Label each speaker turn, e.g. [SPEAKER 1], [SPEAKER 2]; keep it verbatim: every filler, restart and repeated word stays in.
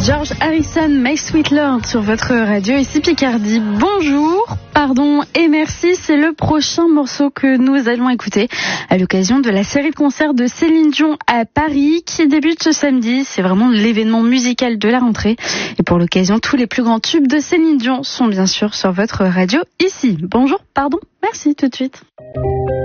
[SPEAKER 1] George Harrison, My Sweet Lord sur votre radio, ici Picardie. Bonjour, pardon et merci, c'est le prochain morceau que nous allons écouter à l'occasion de la série de concerts de Céline Dion à Paris qui débute ce samedi. C'est vraiment l'événement musical de la rentrée. Et pour l'occasion, tous les plus grands tubes de Céline Dion sont bien sûr sur votre radio ici. Bonjour, pardon, merci, tout de suite.